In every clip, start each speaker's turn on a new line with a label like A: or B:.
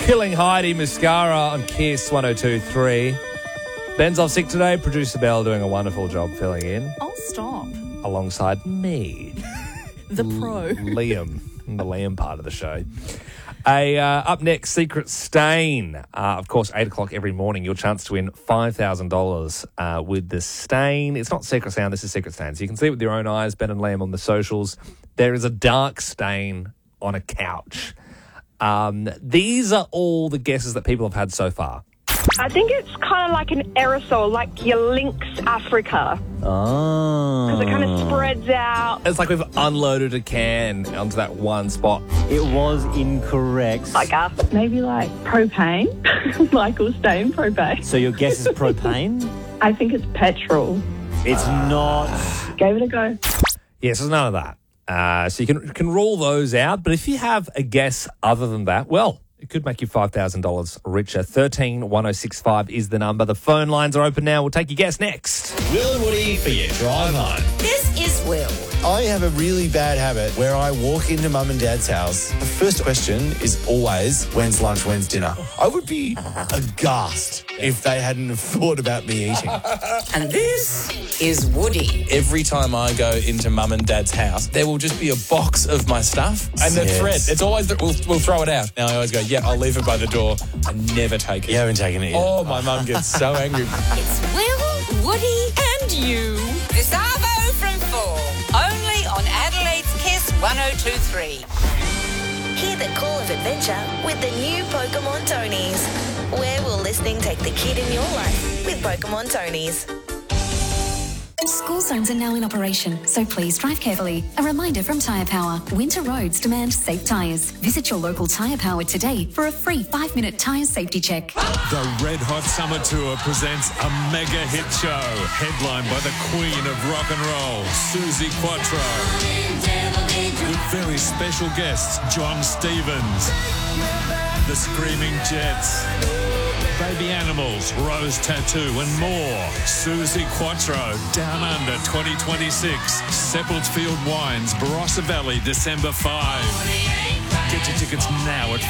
A: Killing Heidi, Mascara on Kiss 102.3. Ben's off sick today. Producer Belle doing a wonderful job filling in.
B: Oh, stop.
A: Alongside me.
B: The pro.
A: Liam. The Liam part of the show. Up next, Secret Stain. Of course, 8 o'clock every morning, your chance to win $5,000 with the Stain. It's not Secret Sound, this is Secret Stain. So you can see it with your own eyes, Ben and Liam on the socials. There is a dark stain on a couch. These are all the guesses that people have had so far.
C: I think it's kind of like an aerosol, like your Lynx Africa.
D: Oh.
C: Because it kind of spreads out.
A: It's like we've unloaded a can onto that one spot.
D: It was incorrect.
C: Maybe like propane. Michael Stain propane.
D: So your guess is propane?
C: I think it's petrol.
D: It's not.
C: Gave it a go.
A: Yes, there's none of that. So you can rule those out. But if you have a guess other than that, well, it could make you $5,000 richer. 131065 is the number. The phone lines are open now. We'll take your guess next.
E: Will and Woody for your drive home.
F: This is Will.
G: I have a really bad habit where I walk into mum and dad's house. The first question is always, when's lunch, when's dinner? I would be aghast if they hadn't have thought about me eating.
F: And this is Woody.
H: Every time I go into mum and dad's house, there will just be a box of my stuff. And the thread, it's always, we'll throw it out. Now I always go, yeah, I'll leave it by the door. I never take it.
G: You haven't taken it yet.
H: Oh, my mum gets so angry.
F: It's Will, Woody and you. This Arvo from 4. Only on Adelaide's Kiss 102.3. Hear the call of adventure with the new Pokemon Tonys. Where will listening take the kid in your life with Pokemon Tonys?
I: School zones are now in operation, so please drive carefully. A reminder from Tyre Power. Winter roads demand safe tyres. Visit your local Tyre Power today for a free 5-minute tyre safety check.
J: The Red Hot Summer Tour presents a mega hit show, headlined by the queen of rock and roll, Suzi Quatro. With very special guests, John Stevens, the Screaming Jets, Baby Animals, Rose Tattoo and more. Suzi Quatro, Down Under 2026. Seppeltsfield Wines, Barossa Valley, December 5. Get your tickets now at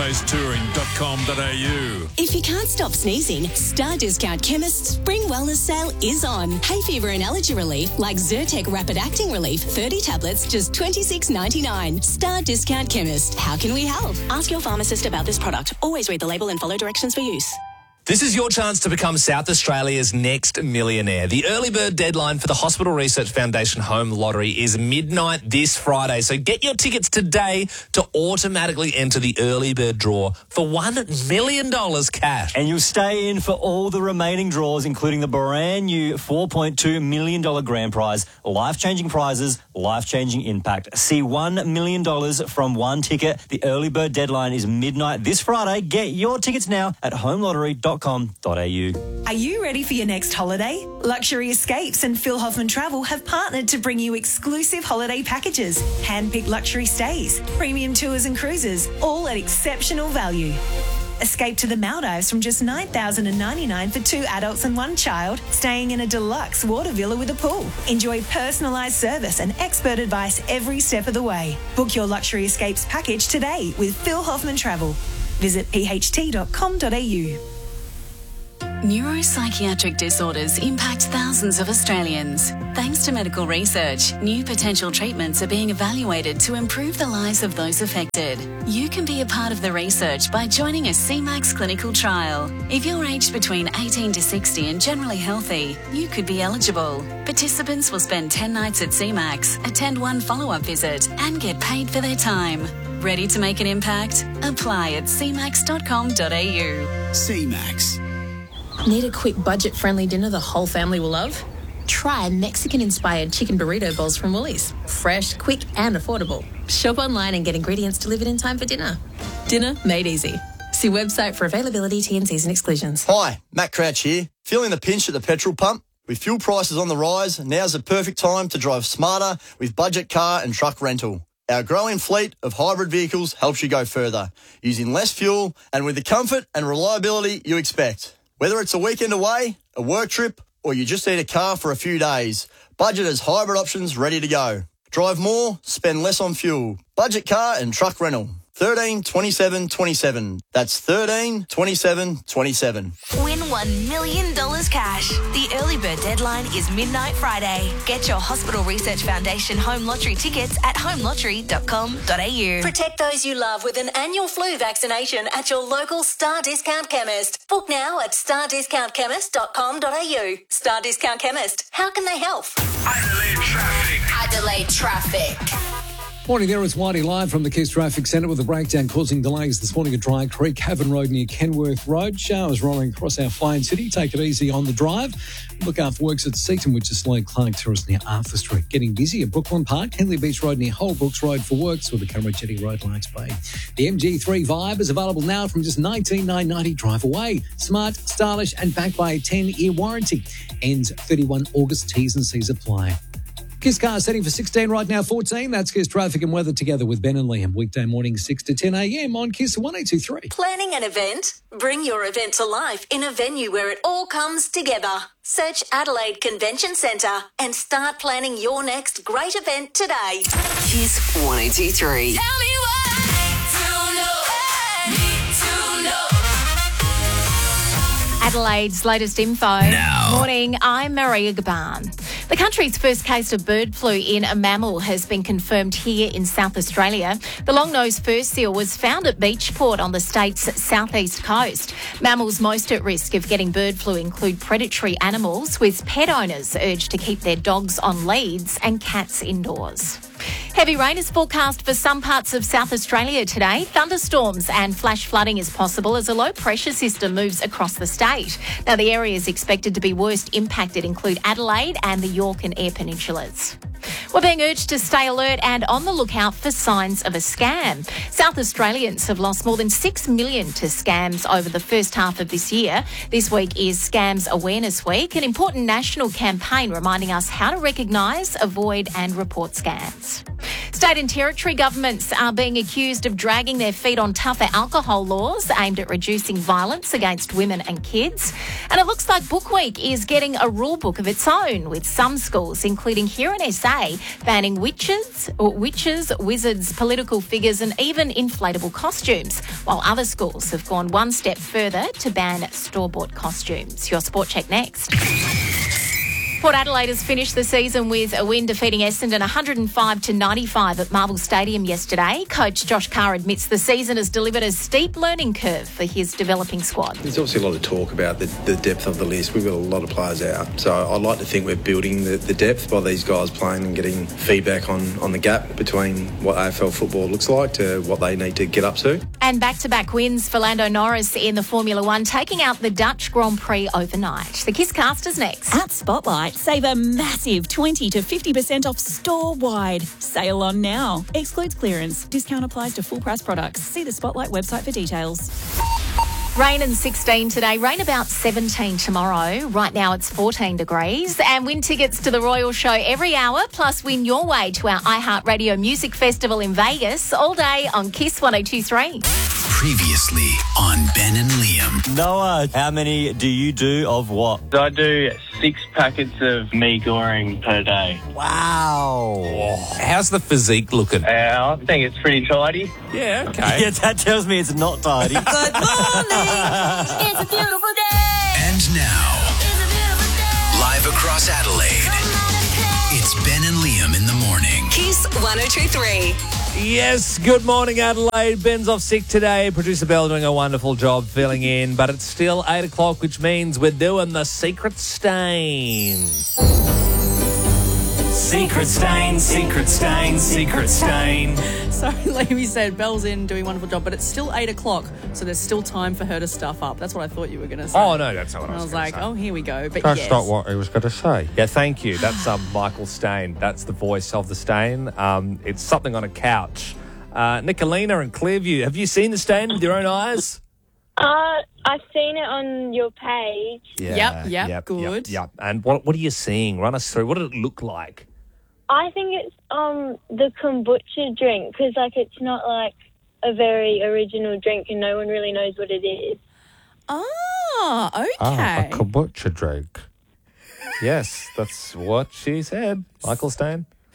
J: facetofacetouring.com.au.
K: If you can't stop sneezing, Star Discount Chemist's Spring Wellness Sale is on. Hay fever and allergy relief like Zyrtec Rapid Acting Relief, 30 tablets, just $26.99. Star Discount Chemist. How can we help? Ask your pharmacist about this product. Always read the label and follow directions for use.
A: This is your chance to become South Australia's next millionaire. The early bird deadline for the Hospital Research Foundation Home Lottery is midnight this Friday. So get your tickets today to automatically enter the early bird draw for $1 million cash.
D: And you'll stay in for all the remaining draws, including the brand new $4.2 million grand prize, life-changing prizes, life-changing impact. See $1 million from one ticket. The early bird deadline is midnight this Friday. Get your tickets now at homelottery.com.au.
L: Are you ready for your next holiday? Luxury Escapes and Phil Hoffman Travel have partnered to bring you exclusive holiday packages, hand-picked luxury stays, premium tours and cruises, all at exceptional value. Escape to the Maldives from just $9,099 for 2 adults and 1 child, staying in a deluxe water villa with a pool. Enjoy personalised service and expert advice every step of the way. Book your Luxury Escapes package today with Phil Hoffman Travel. Visit pht.com.au.
I: Neuropsychiatric disorders impact thousands of Australians. Thanks to medical research, new potential treatments are being evaluated to improve the lives of those affected. You can be a part of the research by joining a CMAX clinical trial. If you're aged between 18 to 60 and generally healthy, you could be eligible. Participants will spend 10 nights at CMAX, attend 1 follow-up visit, and get paid for their time. Ready to make an impact? Apply at cmax.com.au.
M: CMAX.
N: Need a quick budget-friendly dinner the whole family will love? Try Mexican-inspired chicken burrito bowls from Woolies. Fresh, quick and affordable. Shop online and get ingredients delivered in time for dinner. Dinner made easy. See website for availability, T&Cs and exclusions.
O: Hi, Matt Crouch here. Feeling the pinch at the petrol pump? With fuel prices on the rise, now's the perfect time to drive smarter with budget car and truck rental. Our growing fleet of hybrid vehicles helps you go further, using less fuel and with the comfort and reliability you expect. Whether it's a weekend away, a work trip, or you just need a car for a few days, Budget has hybrid options ready to go. Drive more, spend less on fuel. Budget car and truck rental. 13 27 27. That's 13 27 27.
F: Win $1 million cash. The early bird deadline is midnight Friday. Get your Hospital Research Foundation home lottery tickets at homelottery.com.au.
K: Protect those you love with an annual flu vaccination at your local Star Discount Chemist. Book now at stardiscountchemist.com.au. Star Discount Chemist. How can they help?
F: Adelaide traffic.
M: Morning there, it's Whitey live from the KISS Traffic Centre with a breakdown causing delays this morning at Dry Creek, Haven Road near Kenworth Road. Showers rolling across our fine city. Take it easy on the drive. Look out for works at Seaton, which is slowing Clark Terrace near Arthur Street. Getting busy at Brooklyn Park, Henley Beach Road near Holbrooks Road for works with the Camera-Jetty Road, Larks Bay. The MG3 Vibe is available now from just $19,990. Drive away. Smart, stylish and backed by a 10-year warranty. Ends 31 August. T's and C's apply. KISS Car setting for 16 right now, 14. That's KISS Traffic and Weather together with Ben and Liam. Weekday morning 6 to 10 a.m. on KISS 102.3.
K: Planning an event? Bring your event to life in a venue where it all comes together. Search Adelaide Convention Centre and start planning your next great event today.
F: KISS 102.3. Tell me what
P: Adelaide's latest info.
F: Now.
P: Morning, I'm Maria Gaban. The country's first case of bird flu in a mammal has been confirmed here in South Australia. The long-nosed fur seal was found at Beachport on the state's southeast coast. Mammals most at risk of getting bird flu include predatory animals, with pet owners urged to keep their dogs on leads and cats indoors. Heavy rain is forecast for some parts of South Australia today. Thunderstorms and flash flooding is possible as a low pressure system moves across the state. Now, the areas expected to be worst impacted include Adelaide and the York and Eyre Peninsulas. We're being urged to stay alert and on the lookout for signs of a scam. South Australians have lost more than $6 million to scams over the first half of this year. This week is Scams Awareness Week, an important national campaign reminding us how to recognise, avoid and report scams. State and territory governments are being accused of dragging their feet on tougher alcohol laws aimed at reducing violence against women and kids. And it looks like Book Week is getting a rule book of its own, with some schools, including here in SA, banning witches, wizards, political figures and even inflatable costumes, while other schools have gone one step further to ban store-bought costumes. Your Sport Check next. Port Adelaide has finished the season with a win, defeating Essendon 105-95 at Marvel Stadium yesterday. Coach Josh Carr admits the season has delivered a steep learning curve for his developing squad.
Q: There's obviously a lot of talk about the depth of the list. We've got a lot of players out. So I'd like to think we're building the depth by these guys playing and getting feedback on the gap between what AFL football looks like to what they need to get up to.
P: And back-to-back wins for Lando Norris in the Formula One, taking out the Dutch Grand Prix overnight. The KISS Casters next.
B: At Spotlight, save a massive 20 to 50% off store-wide. Sale on now. Excludes clearance. Discount applies to full-price products. See the Spotlight website for details.
P: Rain and 16 today, rain about 17 tomorrow. Right now it's 14 degrees. And win tickets to the Royal Show every hour, plus win your way to our iHeartRadio Music Festival in Vegas all day on KISS 102.3.
R: Previously on Ben and Liam.
D: Noah, how many do you do of what?
S: I do 6 packets of mee goreng per day.
D: Wow.
A: How's the physique looking?
S: I think it's pretty tidy.
A: Yeah, okay.
D: Yeah, that tells me it's not tidy.
F: Good morning. It's a beautiful day.
R: And now, live across Adelaide, it's Ben and Liam in the morning.
K: KISS 102.3.
A: Yes, good morning, Adelaide. Ben's off sick today. Producer Belle doing a wonderful job filling in, but it's still 8 o'clock, which means we're doing the Secret Stain. Secret Stain, Secret Stain, Secret Stain.
B: Sorry, like you said, Belle's in doing a wonderful job, but it's still 8 o'clock, so there's still time for her to stuff up. That's what I thought you were going to say.
A: Oh, no, that's not what
B: and
A: I was
B: like,
A: gonna say.
B: oh, here we go. But
A: That's
B: yes.
A: not what I was going to say. Yeah, thank you. That's Michael Stain. That's the voice of the Stain. It's something on a couch. Nicolina and Clearview, have you seen the Stain with your own eyes?
T: I've seen it on your page.
B: Yep, good.
A: Yep. And what are you seeing? Run us through. What did it look like?
T: I think it's the kombucha drink, because it's not a very original drink and no one really knows what it is.
B: Ah, okay.
A: A kombucha drink. Yes, that's what she said. Michael Stain.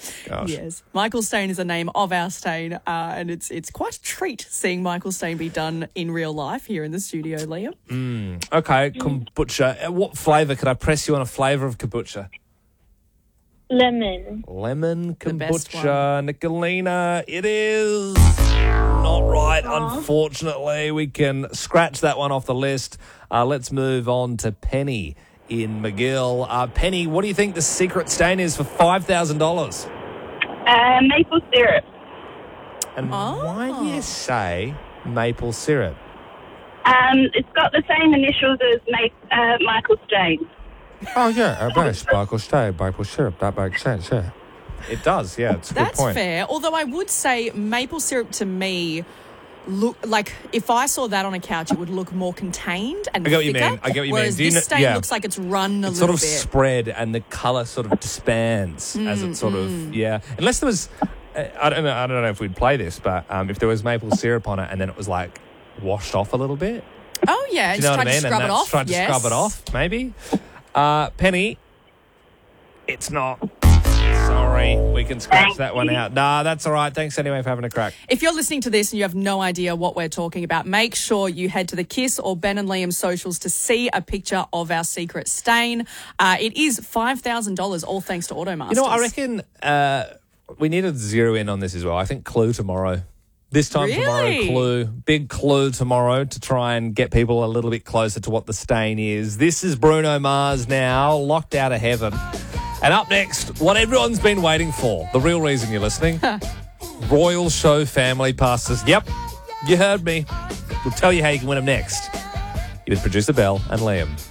A: Gosh.
B: Yes. Michael Stein is the name of our stain, and it's quite a treat seeing Michael Stein be done in real life here in the studio, Liam.
A: Okay, kombucha. What flavour? Could I press you on a flavour of kombucha?
T: Lemon.
A: Lemon
B: best
A: kombucha. Nicolina, it is not right, unfortunately. We can scratch that one off the list. Let's move on to Penny in McGill. Penny, what do you think the secret stain is for $5,000?
C: Maple syrup.
A: And why do you say maple syrup?
C: It's got the same initials as Michael Stein.
A: Oh, yeah, Michael Stein, maple syrup. That makes sense, yeah. It does, yeah. It's a good
B: That's
A: point.
B: fair. Although I would say maple syrup to me look like if I saw that on a couch, it would look more contained and
A: I get what you
B: thicker,
A: mean. I get what you
B: whereas
A: mean.
B: this stain looks like it's run a
A: It's
B: little
A: sort of
B: bit.
A: spread and the colour sort of disbands as it sort of, Unless there was, I don't know if we'd play this, but if there was maple syrup on it and then it was like washed off a little bit.
B: Oh, yeah.
A: Do you
B: Just
A: know
B: try
A: what I
B: to
A: mean?
B: scrub it off.
A: Tried to
B: yes.
A: scrub it off, maybe. Penny, it's not. Sorry, we can scratch that one out. Nah, that's all right. Thanks anyway for having a crack.
B: If you're listening to this and you have no idea what we're talking about, make sure you head to the Kiss or Ben and Liam socials to see a picture of our secret stain. It is $5,000, all thanks to Automasters.
A: You know, I reckon we need to zero in on this as well. I think Clue tomorrow. This time tomorrow,
B: Really?
A: Clue. Big Clue tomorrow to try and get people a little bit closer to what the stain is. This is Bruno Mars now, Locked Out of Heaven. And up next, what everyone's been waiting for. The real reason you're listening. Royal Show Family Passes. Yep, you heard me. We'll tell you how you can win them next. With producer Belle and Liam.